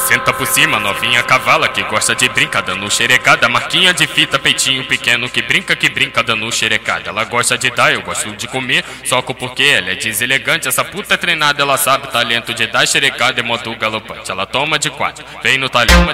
Senta por cima, novinha cavala que gosta de brincar dando xerecada. Marquinha de fita, peitinho pequeno que brinca dando xerecada. Ela gosta de dar, eu gosto de comer, soco porque ela é deselegante. Essa puta é treinada, ela sabe o talento de dar xerecada é modo galopante. Ela toma de quatro, vem no talhão.